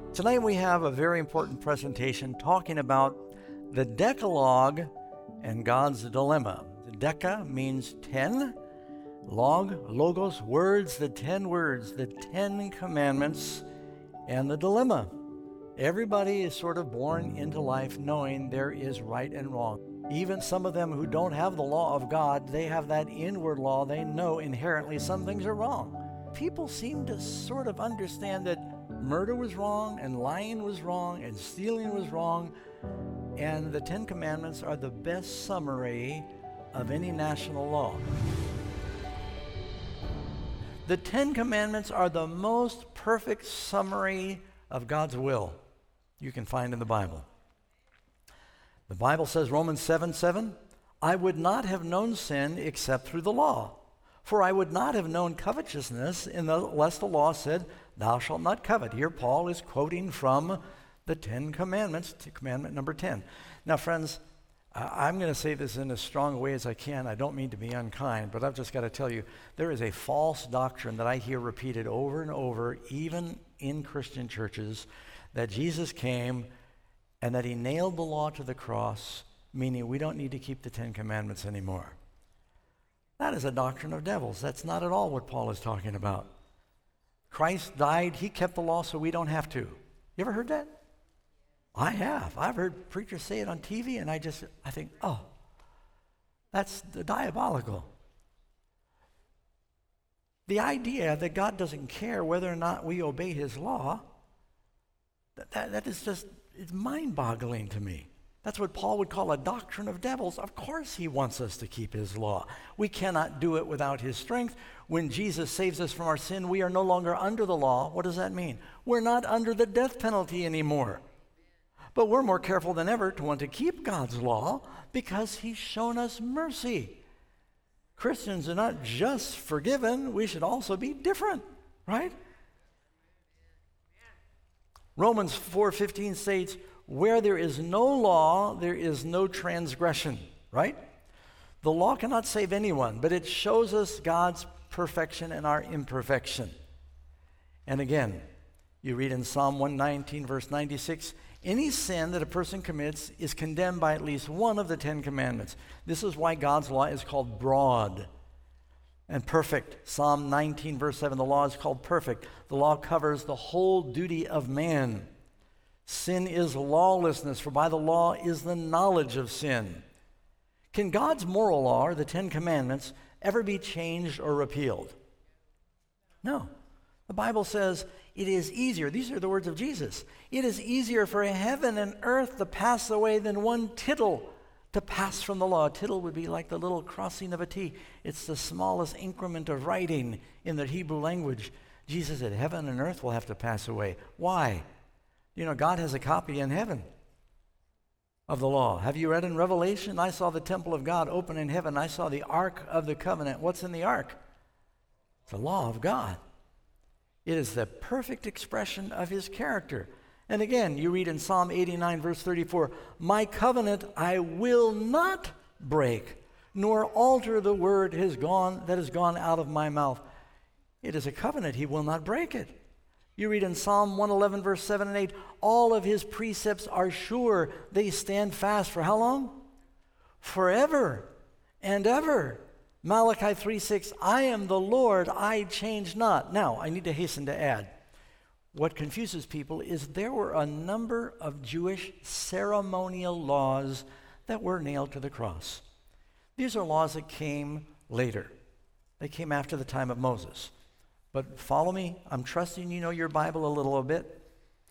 Tonight we have a very important presentation talking about the Decalogue and God's dilemma. The Deca means 10, logos, words, the 10 words, the 10 commandments, and the dilemma. Everybody is sort of born into life knowing there is right and wrong. Even some of them who don't have the law of God, they have that inward law. They know inherently some things are wrong. People seem to sort of understand that murder was wrong, and lying was wrong, and stealing was wrong, and the 10 Commandments are the best summary of any national law. The 10 Commandments are the most perfect summary of God's will you can find in the Bible. The Bible says, Romans 7:7, I would not have known sin except through the law, for I would not have known covetousness unless the law said, thou shalt not covet. Here Paul is quoting from the 10 Commandments, commandment number 10. Now, friends, I'm going to say this in as strong a way as I can. I don't mean to be unkind, but I've just got to tell you, there is a false doctrine that I hear repeated over and over, even in Christian churches, that Jesus came and that he nailed the law to the cross, meaning we don't need to keep the 10 Commandments anymore. That is a doctrine of devils. That's not at all what Paul is talking about. Christ died, he kept the law so we don't have to. You ever heard that? I have. I've heard preachers say it on TV, and I think, oh, that's diabolical. The idea that God doesn't care whether or not we obey his law, that is just, it's mind-boggling to me. That's what Paul would call a doctrine of devils. Of course he wants us to keep his law. We cannot do it without his strength. When Jesus saves us from our sin, we are no longer under the law. What does that mean? We're not under the death penalty anymore. But we're more careful than ever to want to keep God's law because he's shown us mercy. Christians are not just forgiven, we should also be different, right? Romans 4:15 states, where there is no law, there is no transgression, right? The law cannot save anyone, but it shows us God's perfection and our imperfection. And again, you read in Psalm 119, verse 96, any sin that a person commits is condemned by at least one of the 10 Commandments. This is why God's law is called broad and perfect. Psalm 19, verse 7, the law is called perfect. The law covers the whole duty of man. Sin is lawlessness, for by the law is the knowledge of sin. Can God's moral law, or the 10 Commandments, ever be changed or repealed? No. The Bible says it is easier, these are the words of Jesus, it is easier for heaven and earth to pass away than one tittle to pass from the law. A tittle would be like the little crossing of a T. It's the smallest increment of writing in the Hebrew language. Jesus said heaven and earth will have to pass away. Why? You know, God has a copy in heaven of the law. Have you read in Revelation? I saw the temple of God open in heaven. I saw the Ark of the Covenant. What's in the Ark? The law of God. It is the perfect expression of his character. And again, you read in Psalm 89, verse 34, my covenant I will not break, nor alter the word that has gone out of my mouth. It is a covenant. He will not break it. You read in Psalm 111, verse 7 and 8, all of his precepts are sure. They stand fast for how long? Forever and ever. Malachi 3:6, I am the Lord, I change not. Now, I need to hasten to add, what confuses people is there were a number of Jewish ceremonial laws that were nailed to the cross. These are laws that came later. They came after the time of Moses. But follow me, I'm trusting you know your Bible a little bit.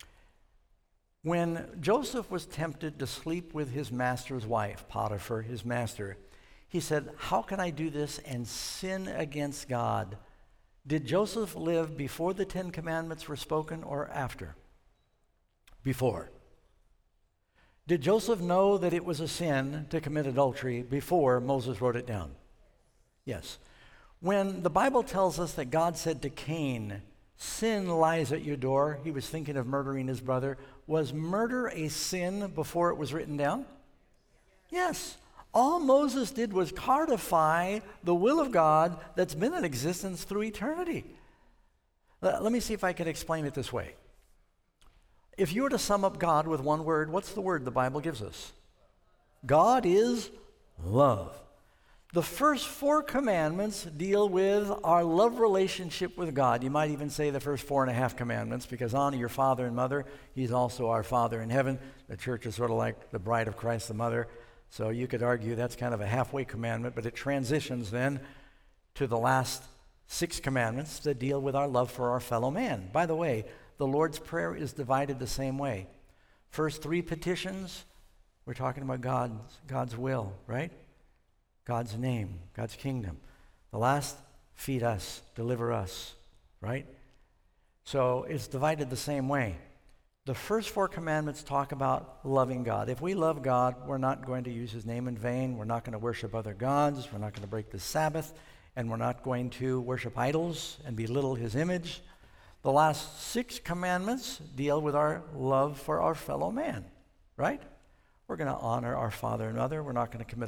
When Joseph was tempted to sleep with his master's wife, Potiphar, his master, he said, how can I do this and sin against God? Did Joseph live before the 10 Commandments were spoken or after? Before. Did Joseph know that it was a sin to commit adultery before Moses wrote it down? Yes. When the Bible tells us that God said to Cain, sin lies at your door, he was thinking of murdering his brother. Was murder a sin before it was written down? Yes. All Moses did was codify the will of God that's been in existence through eternity. Let me see if I can explain it this way. If you were to sum up God with one word, what's the word the Bible gives us? God is love. The first 4 commandments deal with our love relationship with God. You might even say the first 4.5 commandments, because honor your father and mother. He's also our Father in heaven. The church is sort of like the bride of Christ, the mother. So you could argue that's kind of a halfway commandment, but it transitions then to the last 6 commandments that deal with our love for our fellow man. By the way, the Lord's Prayer is divided the same way. First 3 petitions, we're talking about God's will, right? God's name, God's kingdom. The last, feed us, deliver us, right? So it's divided the same way. The first 4 commandments talk about loving God. If we love God, we're not going to use his name in vain. We're not going to worship other gods. We're not going to break the Sabbath. And we're not going to worship idols and belittle his image. The last 6 commandments deal with our love for our fellow man, right? We're going to honor our father and mother. We're not going to commit